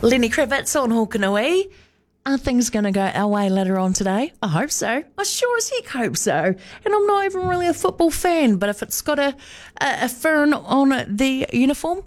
Lenny Kravitz on Hawkanui. Are things going to go our way later on today? I hope so. I sure as heck hope so. And I'm not even really a football fan, but if it's got a fern on the uniform,